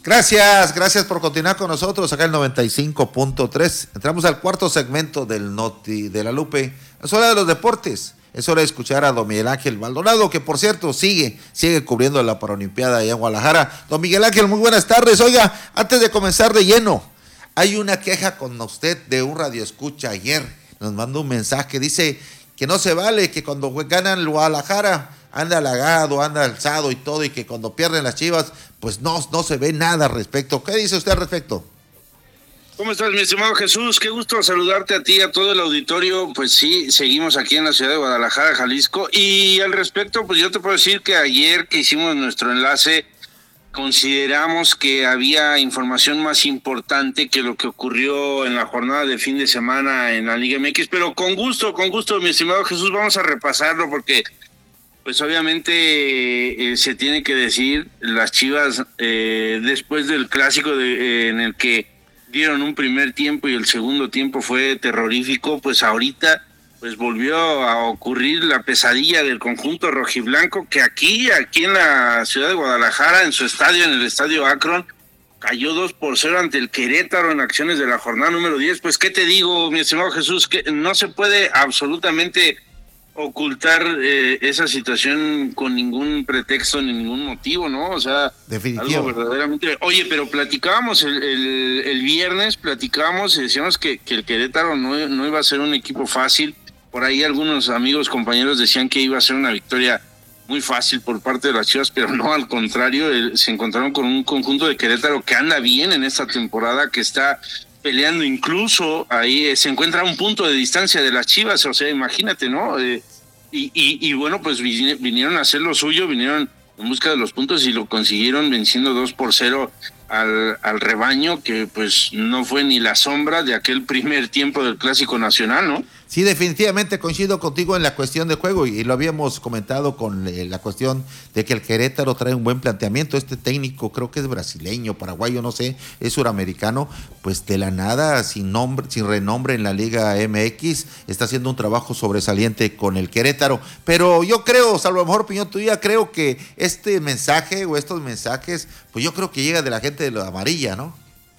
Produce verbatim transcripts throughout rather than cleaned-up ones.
Gracias, gracias por continuar con nosotros acá en noventa y cinco punto tres. Entramos al cuarto segmento del Noti de la Lupe. Es hora de los deportes. Es hora de escuchar a don Miguel Ángel Maldonado, que por cierto sigue, sigue cubriendo la Paralimpiada allá en Guadalajara. Don Miguel Ángel, muy buenas tardes. Oiga, antes de comenzar de lleno, hay una queja con usted de un radioescucha ayer. Nos mandó un mensaje, dice que no se vale, que cuando ganan el Guadalajara anda halagado, anda alzado y todo, y que cuando pierden las Chivas, pues no, no se ve nada al respecto. ¿Qué dice usted al respecto? ¿Cómo estás, mi estimado Jesús? Qué gusto saludarte a ti y a todo el auditorio. Pues sí, seguimos aquí en la ciudad de Guadalajara, Jalisco. Y al respecto, pues yo te puedo decir que ayer que hicimos nuestro enlace, consideramos que había información más importante que lo que ocurrió en la jornada de fin de semana en la Liga M X. Pero con gusto, con gusto, mi estimado Jesús, vamos a repasarlo porque pues obviamente eh, se tiene que decir, las Chivas eh, después del clásico de, eh, en el que dieron un primer tiempo y el segundo tiempo fue terrorífico, pues ahorita pues volvió a ocurrir la pesadilla del conjunto rojiblanco, que aquí, aquí en la ciudad de Guadalajara, en su estadio, en el estadio Akron, cayó dos por cero ante el Querétaro en acciones de la jornada número diez. Pues qué te digo, mi estimado Jesús, que no se puede absolutamente ocultar eh, esa situación con ningún pretexto ni ningún motivo, ¿no? O sea, Definitivo. Algo verdaderamente. Oye, pero platicábamos el, el, el viernes, platicábamos y decíamos que, que el Querétaro no, no iba a ser un equipo fácil. Por ahí algunos amigos, compañeros decían que iba a ser una victoria muy fácil por parte de las Chivas, pero no, al contrario, el, se encontraron con un conjunto de Querétaro que anda bien en esta temporada, que está peleando, incluso ahí eh, se encuentra a un punto de distancia de las Chivas, o sea, imagínate, ¿no? Eh, y, y, y bueno, pues vinieron a hacer lo suyo, vinieron en busca de los puntos y lo consiguieron venciendo dos por cero al, al rebaño, que pues no fue ni la sombra de aquel primer tiempo del Clásico Nacional, ¿no? Sí, definitivamente coincido contigo en la cuestión de juego y, y lo habíamos comentado con eh, la cuestión de que el Querétaro trae un buen planteamiento. Este técnico creo que es brasileño, paraguayo, no sé, es suramericano, pues de la nada, sin nombre, sin renombre en la Liga M X, está haciendo un trabajo sobresaliente con el Querétaro. Pero yo creo, salvo a lo mejor opinión tuya, creo que este mensaje o estos mensajes, pues yo creo que llega de la gente de la amarilla, ¿no?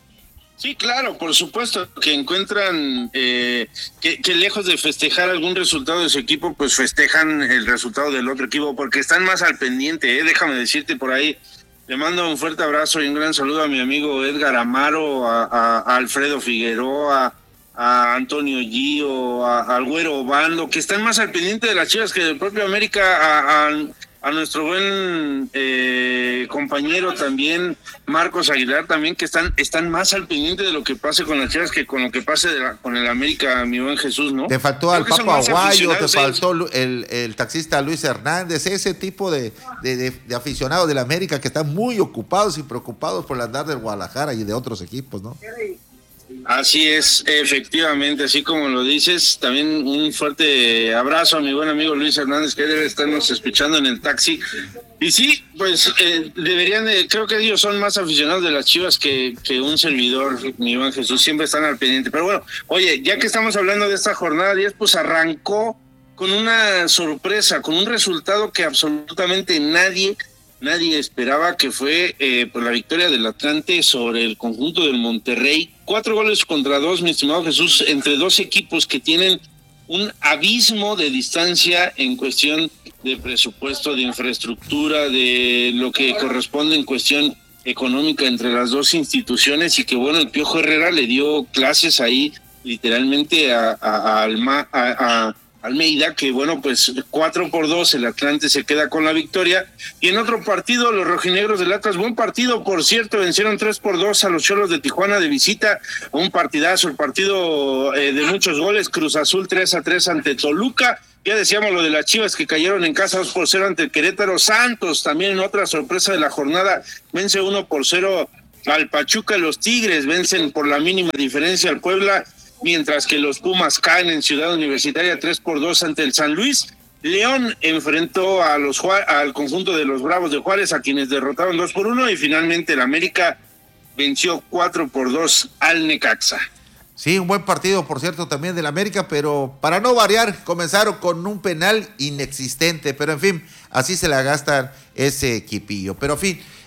Sí, claro, por supuesto, que encuentran eh, que, que lejos de festejar algún resultado de su equipo, pues festejan el resultado del otro equipo, porque están más al pendiente, ¿eh? Déjame decirte por ahí, le mando un fuerte abrazo y un gran saludo a mi amigo Edgar Amaro, a, a, a Alfredo Figueroa, a Antonio Gio, a, a Güero Obando, que están más al pendiente de las Chivas que del propio América, a... a a nuestro buen eh, compañero también, Marcos Aguilar, también, que están están más al pendiente de lo que pase con las Chivas que con lo que pase de la, con el América, mi buen Jesús, ¿no? Te faltó Creo al Papo Aguayo, te faltó el, el taxista Luis Hernández, ese tipo de, de, de, de aficionados del América que están muy ocupados y preocupados por el andar del Guadalajara y de otros equipos, ¿no? Así es, efectivamente, así como lo dices. También un fuerte abrazo a mi buen amigo Luis Hernández, que debe estarnos escuchando en el taxi. Y sí, pues eh, deberían de, creo que ellos son más aficionados de las Chivas que, que un servidor, mi buen Jesús, siempre están al pendiente. Pero bueno, oye, ya que estamos hablando de esta jornada diez, pues arrancó con una sorpresa, con un resultado que absolutamente nadie... Nadie esperaba, que fue eh, por la victoria del Atlante sobre el conjunto del Monterrey. Cuatro goles contra dos, mi estimado Jesús, entre dos equipos que tienen un abismo de distancia en cuestión de presupuesto, de infraestructura, de lo que corresponde en cuestión económica entre las dos instituciones, y que bueno, el Piojo Herrera le dio clases ahí literalmente a, a, a, Alma, a, a Almeida, que bueno, pues cuatro por dos el Atlante se queda con la victoria. Y en otro partido, los rojinegros del Atlas, buen partido, por cierto, vencieron tres por dos a los Cholos de Tijuana de visita, un partidazo, el partido eh, de muchos goles. Cruz Azul tres a tres ante Toluca. Ya decíamos lo de las Chivas, que cayeron en casa dos por cero ante el Querétaro. Santos, también en otra sorpresa de la jornada, vence uno por cero al Pachuca. Los Tigres vencen por la mínima diferencia al Puebla, mientras que los Pumas caen en Ciudad Universitaria tres por dos ante el San Luis. León enfrentó a los al conjunto de los Bravos de Juárez, a quienes derrotaron dos por uno, y finalmente el América venció cuatro por dos al Necaxa. Sí, un buen partido, por cierto, también del América, pero para no variar, comenzaron con un penal inexistente, pero en fin, así se la gastan ese equipillo. Pero en fin,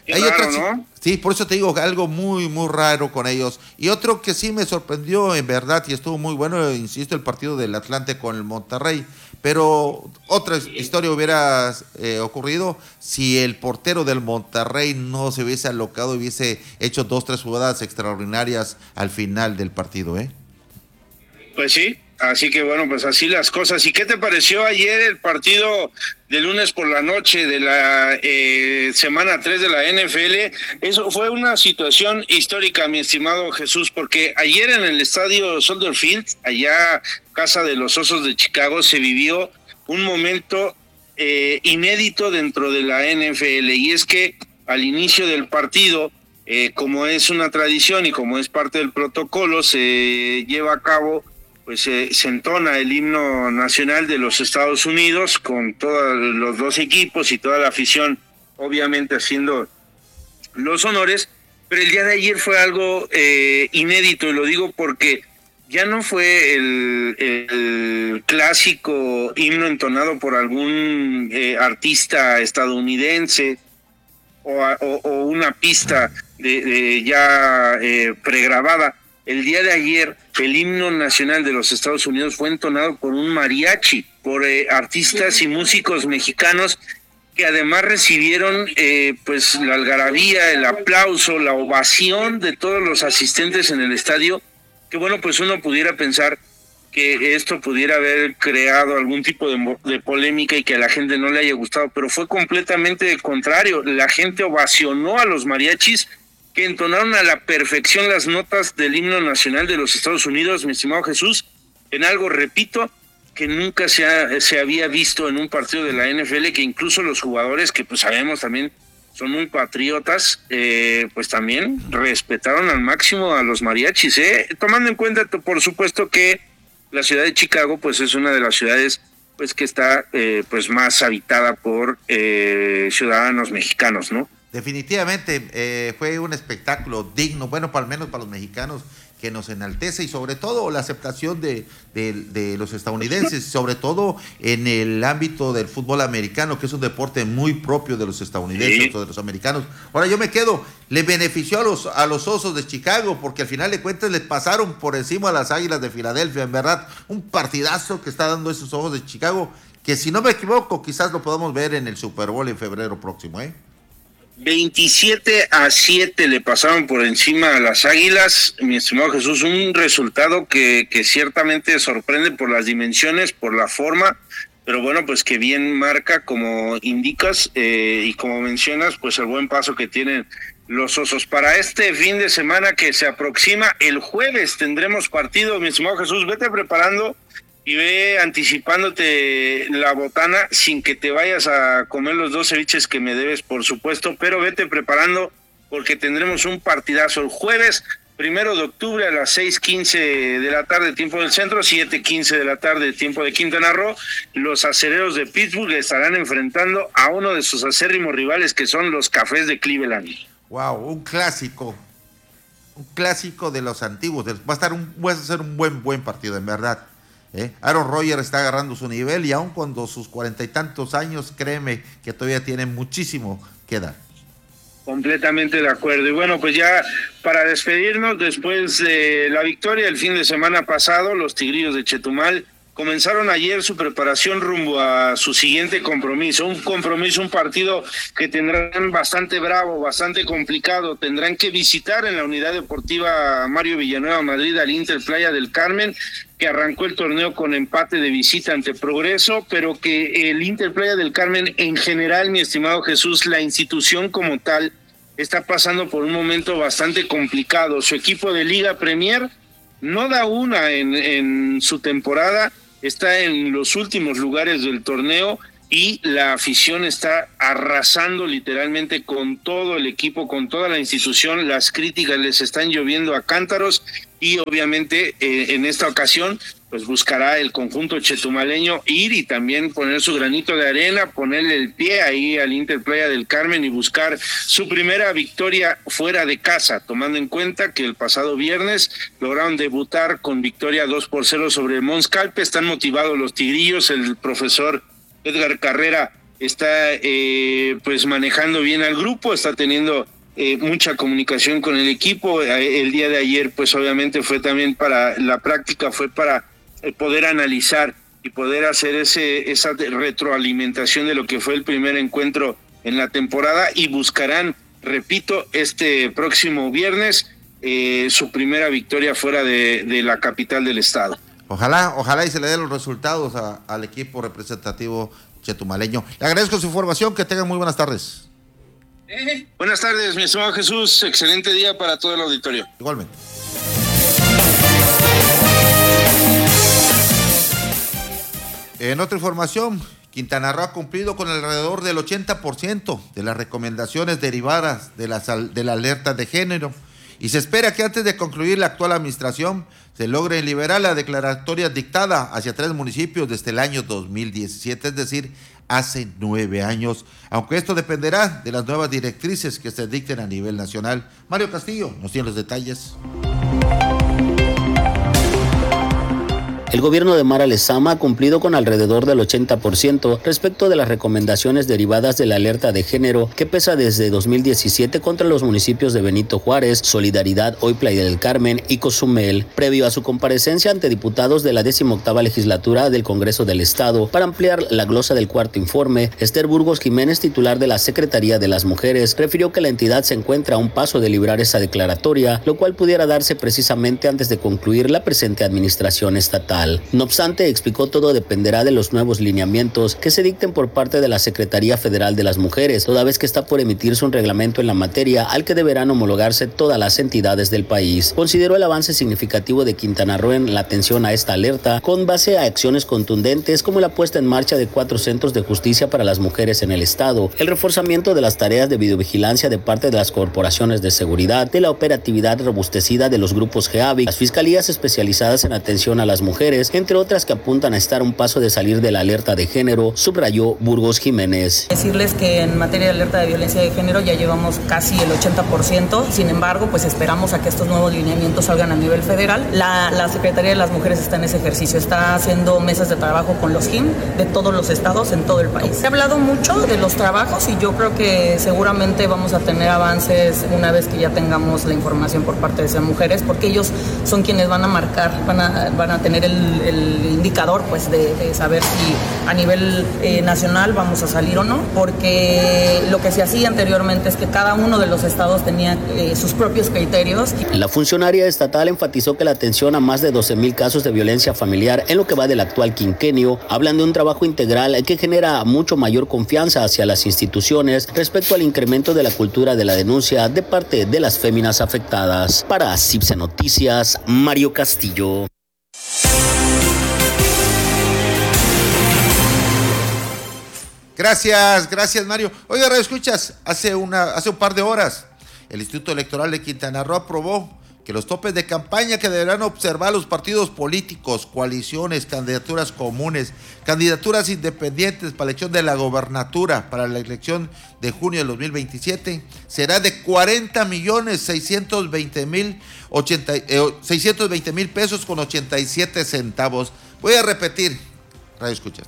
Qué Hay raro, otra, ¿no? sí, por eso te digo algo muy, muy raro con ellos. Y otro que sí me sorprendió en verdad y estuvo muy bueno, insisto, el partido del Atlante con el Monterrey. Pero otra historia hubiera eh, ocurrido si el portero del Monterrey no se hubiese alocado y hubiese hecho dos, tres jugadas extraordinarias al final del partido, ¿eh? Pues sí, así que bueno, pues así las cosas. ¿Y qué te pareció ayer el partido de lunes por la noche de la eh, semana tres de la N F L? Eso fue una situación histórica, mi estimado Jesús, porque ayer en el estadio Soldier Field, allá casa de los Osos de Chicago, se vivió un momento eh, inédito dentro de la N F L, y es que al inicio del partido, eh, como es una tradición y como es parte del protocolo, se lleva a cabo, pues eh, se entona el himno nacional de los Estados Unidos con todos los dos equipos y toda la afición, obviamente haciendo los honores, pero el día de ayer fue algo eh, inédito, y lo digo porque ya no fue el, el clásico himno entonado por algún eh, artista estadounidense o, a, o, o una pista de, de ya eh, pregrabada. El día de ayer, el himno nacional de los Estados Unidos fue entonado por un mariachi, por eh, artistas y músicos mexicanos que además recibieron eh, pues la algarabía, el aplauso, la ovación de todos los asistentes en el estadio, que bueno, pues uno pudiera pensar que esto pudiera haber creado algún tipo de, de polémica y que a la gente no le haya gustado, pero fue completamente el contrario. La gente ovacionó a los mariachis, que entonaron a la perfección las notas del himno nacional de los Estados Unidos, mi estimado Jesús, en algo, repito, que nunca se, ha, se había visto en un partido de la N F L, que incluso los jugadores, que pues sabemos también son muy patriotas, eh, pues también respetaron al máximo a los mariachis, eh, tomando en cuenta, por supuesto, que la ciudad de Chicago pues es una de las ciudades pues que está eh, pues más habitada por eh, ciudadanos mexicanos, ¿no? Definitivamente eh, fue un espectáculo digno, bueno, para al menos para los mexicanos, que nos enaltece, y sobre todo la aceptación de, de, de los estadounidenses, sobre todo en el ámbito del fútbol americano, que es un deporte muy propio de los estadounidenses, sí, o de los americanos. Ahora yo me quedo, le benefició a los, a los Osos de Chicago, porque al final de cuentas les pasaron por encima a las Águilas de Filadelfia. En verdad, un partidazo que está dando esos Ojos de Chicago, que si no me equivoco, quizás lo podamos ver en el Super Bowl en febrero próximo, ¿eh? veintisiete a siete le pasaron por encima a las Águilas, mi estimado Jesús, un resultado que, que ciertamente sorprende por las dimensiones, por la forma, pero bueno, pues que bien marca, como indicas, eh, y como mencionas, pues el buen paso que tienen los Osos. Para este fin de semana que se aproxima, el jueves tendremos partido, mi estimado Jesús, vete preparando y ve anticipándote la botana sin que te vayas a comer los dos ceviches que me debes, por supuesto, pero vete preparando porque tendremos un partidazo el jueves, primero de octubre a las seis quince de la tarde, tiempo del centro, siete quince de la tarde, tiempo de Quintana Roo. Los acereros de Pittsburgh estarán enfrentando a uno de sus acérrimos rivales, que son los Cafés de Cleveland. Wow, un clásico, un clásico de los antiguos. Va a estar un, va a ser un buen, buen partido, en verdad. ¿Eh? Aaron Rodgers está agarrando su nivel, y aun cuando sus cuarenta y tantos años, créeme que todavía tiene muchísimo que dar. Completamente de acuerdo. Y bueno, pues ya para despedirnos, después de la victoria el fin de semana pasado, los Tigrillos de Chetumal comenzaron ayer su preparación rumbo a su siguiente compromiso, un compromiso, un partido que tendrán bastante bravo, bastante complicado. Tendrán que visitar en la Unidad Deportiva Mario Villanueva Madrid al Inter Playa del Carmen, que arrancó el torneo con empate de visita ante Progreso, pero que el Inter Playa del Carmen en general, mi estimado Jesús, la institución como tal, está pasando por un momento bastante complicado. Su equipo de Liga Premier no da una en, en su temporada, está en los últimos lugares del torneo, y la afición está arrasando literalmente con todo el equipo, con toda la institución. Las críticas les están lloviendo a cántaros, y obviamente eh, en esta ocasión pues buscará el conjunto chetumaleño ir y también poner su granito de arena, ponerle el pie ahí al Inter Playa del Carmen y buscar su primera victoria fuera de casa, tomando en cuenta que el pasado viernes lograron debutar con victoria dos por cero sobre el Mons Calpe. Están motivados los tigrillos, el profesor Edgar Carrera está eh, pues manejando bien al grupo, está teniendo eh, mucha comunicación con el equipo. El día de ayer pues obviamente fue también para la práctica, fue para poder analizar y poder hacer ese esa retroalimentación de lo que fue el primer encuentro en la temporada, y buscarán, repito, este próximo viernes eh, su primera victoria fuera de, de la capital del estado. Ojalá, ojalá y se le den los resultados a, al equipo representativo chetumaleño. Le agradezco su información, que tengan muy buenas tardes. Eh, buenas tardes, mi estimado Jesús, excelente día para todo el auditorio. Igualmente. En otra información, Quintana Roo ha cumplido con alrededor del ochenta por ciento de las recomendaciones derivadas de la, de la alerta de género, y se espera que antes de concluir la actual administración se logre liberar la declaratoria dictada hacia tres municipios desde el año dos mil diecisiete, es decir, hace nueve años, aunque esto dependerá de las nuevas directrices que se dicten a nivel nacional. Mario Castillo nos tiene los detalles. El gobierno de Mara Lezama ha cumplido con alrededor del ochenta por ciento respecto de las recomendaciones derivadas de la alerta de género que pesa desde dos mil diecisiete contra los municipios de Benito Juárez, Solidaridad, hoy Playa del Carmen y Cozumel, previo a su comparecencia ante diputados de la decimoctava legislatura del Congreso del Estado para ampliar la glosa del cuarto informe. Esther Burgos Jiménez, titular de la Secretaría de las Mujeres, refirió que la entidad se encuentra a un paso de librar esa declaratoria, lo cual pudiera darse precisamente antes de concluir la presente administración estatal. No obstante, explicó, todo dependerá de los nuevos lineamientos que se dicten por parte de la Secretaría Federal de las Mujeres, toda vez que está por emitirse un reglamento en la materia al que deberán homologarse todas las entidades del país. Consideró el avance significativo de Quintana Roo en la atención a esta alerta, con base a acciones contundentes como la puesta en marcha de cuatro centros de justicia para las mujeres en el estado, el reforzamiento de las tareas de videovigilancia de parte de las corporaciones de seguridad, de la operatividad robustecida de los grupos G A V I, las fiscalías especializadas en atención a las mujeres, entre otras que apuntan a estar un paso de salir de la alerta de género, subrayó Burgos Jiménez. Decirles que en materia de alerta de violencia de género ya llevamos casi el ochenta por ciento, sin embargo, pues esperamos a que estos nuevos lineamientos salgan a nivel federal. La, la Secretaría de las Mujeres está en ese ejercicio, está haciendo mesas de trabajo con los G I M de todos los estados en todo el país. Se ha hablado mucho de los trabajos y yo creo que seguramente vamos a tener avances una vez que ya tengamos la información por parte de esas mujeres, porque ellos son quienes van a marcar, van a, van a tener el El, el indicador pues de, de saber si a nivel eh, nacional vamos a salir o no, porque lo que se hacía anteriormente es que cada uno de los estados tenía eh, sus propios criterios. La funcionaria estatal enfatizó que la atención a más de doce mil casos de violencia familiar en lo que va del actual quinquenio hablan de un trabajo integral que genera mucho mayor confianza hacia las instituciones respecto al incremento de la cultura de la denuncia de parte de las féminas afectadas. Para Cipse Noticias, Mario Castillo. Gracias, gracias Mario. Oiga, Radio Escuchas, hace, una, hace un par de horas el Instituto Electoral de Quintana Roo aprobó que los topes de campaña que deberán observar los partidos políticos, coaliciones, candidaturas comunes, candidaturas independientes para la elección de la gobernatura para la elección de junio del dos mil veintisiete será de cuarenta millones seiscientos veinte mil pesos con ochenta y siete centavos. Voy a repetir, Radio Escuchas.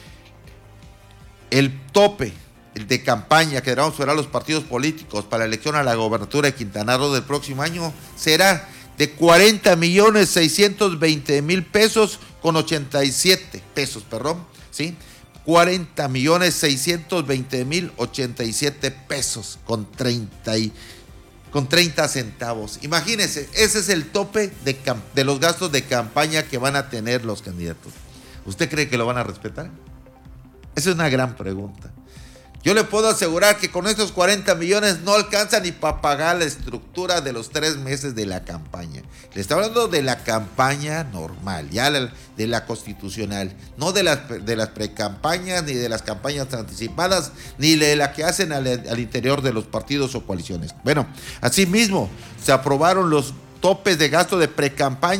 El tope de campaña que deberán observar los partidos políticos para la elección a la gobernatura de Quintana Roo del próximo año será de cuarenta millones seiscientos veinte mil pesos con ochenta y siete pesos, perdón, ¿sí? cuarenta millones seiscientos veinte mil ochenta y siete pesos con treinta, y, con treinta centavos. Imagínense, ese es el tope de, de los gastos de campaña que van a tener los candidatos. ¿Usted cree que lo van a respetar? Esa es una gran pregunta. Yo le puedo asegurar que con estos cuarenta millones no alcanza ni para pagar la estructura de los tres meses de la campaña. Le está hablando de la campaña normal, ya la, de la constitucional, no de las, de las precampañas, ni de las campañas anticipadas, ni de la que hacen al, al interior de los partidos o coaliciones. Bueno, asimismo, se aprobaron los topes de gasto de precampaña